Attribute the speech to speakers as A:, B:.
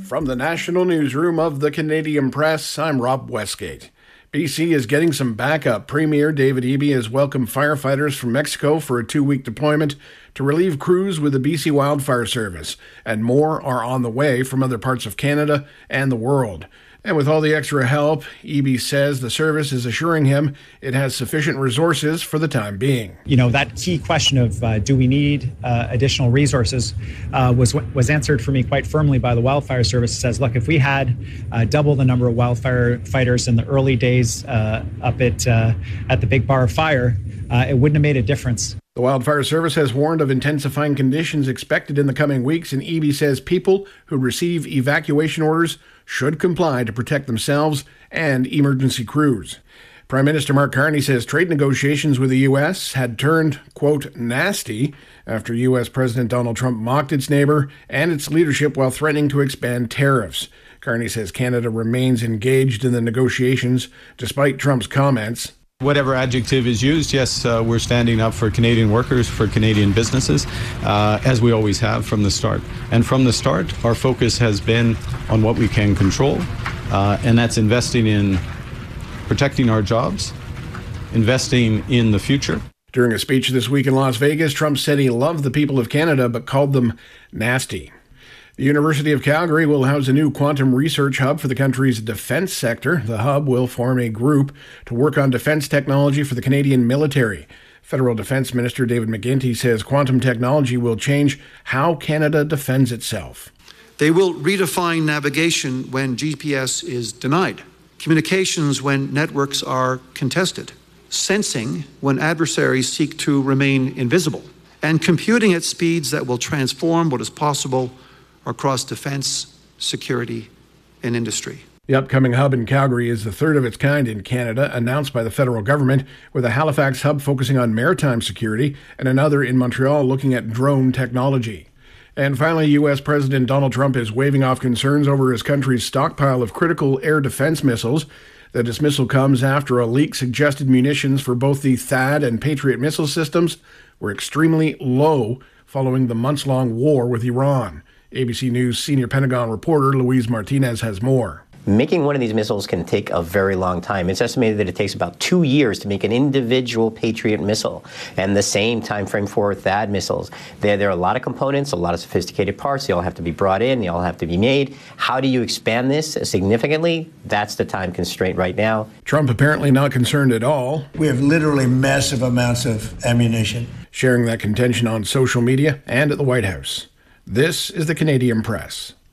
A: From the national newsroom of the Canadian Press, I'm Rob Westgate. BC is getting some backup. Premier David Eby has welcomed firefighters from Mexico for a 2-week deployment to relieve crews with the BC Wildfire Service, and more are on the way from other parts of Canada and the world. And with all the extra help, Eby says the service is assuring him it has sufficient resources for the time being.
B: You know, that key question of do we need additional resources was answered for me quite firmly by the Wildfire Service. It says, look, if we had double the number of wildfire fighters in the early days up at the Big Bar Fire, it wouldn't have made a difference.
A: The Wildfire Service has warned of intensifying conditions expected in the coming weeks, and Eby says people who receive evacuation orders should comply to protect themselves and emergency crews. Prime Minister Mark Carney says trade negotiations with the U.S. had turned, quote, nasty after U.S. President Donald Trump mocked its neighbor and its leadership while threatening to expand tariffs. Carney says Canada remains engaged in the negotiations despite Trump's comments.
C: Whatever adjective is used, yes, we're standing up for Canadian workers, for Canadian businesses, as we always have from the start. And from the start, our focus has been on what we can control, and that's investing in protecting our jobs, investing in the future.
A: During a speech this week in Las Vegas, Trump said he loved the people of Canada, but called them nasty. The University of Calgary will house a new quantum research hub for the country's defense sector. The hub will form a group to work on defense technology for the Canadian military. Federal Defense Minister David McGuinty says quantum technology will change how Canada defends itself.
D: They will redefine navigation when GPS is denied, communications when networks are contested, sensing when adversaries seek to remain invisible, and computing at speeds that will transform what is possible across defense, security, and industry.
A: The upcoming hub in Calgary is the third of its kind in Canada, announced by the federal government, with a Halifax hub focusing on maritime security and another in Montreal looking at drone technology. And finally, U.S. President Donald Trump is waving off concerns over his country's stockpile of critical air defense missiles. The dismissal comes after a leak suggested munitions for both the THAAD and Patriot missile systems were extremely low following the months-long war with Iran. ABC News senior Pentagon reporter Luis Martinez has more.
E: Making one of these missiles can take a very long time. It's estimated that it takes about 2 years to make an individual Patriot missile, and the same time frame for THAAD missiles. There are a lot of components, a lot of sophisticated parts. They all have to be brought in. They all have to be made. How do you expand this significantly? That's the time constraint right now.
A: Trump apparently not concerned at all.
F: We have literally massive amounts of ammunition.
A: Sharing that contention on social media and at the White House. This is the Canadian Press.